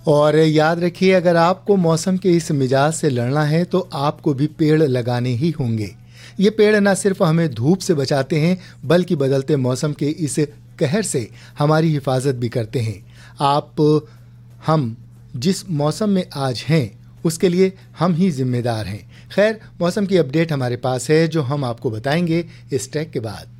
और याद रखिए, अगर आपको मौसम के इस मिजाज से लड़ना है तो आपको भी पेड़ लगाने ही होंगे। ये पेड़ न सिर्फ हमें धूप से बचाते हैं बल्कि बदलते मौसम के इस कहर से हमारी हिफाजत भी करते हैं। हम जिस मौसम में आज हैं उसके लिए हम ही जिम्मेदार हैं। खैर, मौसम की अपडेट हमारे पास है जो हम आपको बताएंगे इस ट्रैक के बाद।